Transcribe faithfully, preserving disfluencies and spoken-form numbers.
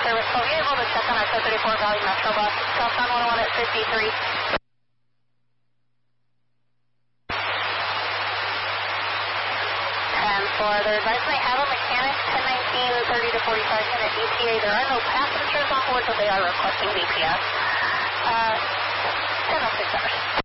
service call. Are you able to check on our four thirty-four Valley Metro bus? Southbound one oh one at fifty-three. And for the advisory, have a mechanic, ten nineteen, thirty to forty-five minute E T A. There are no passengers on board, but they are requesting B P S. Uh, ten oh six hours.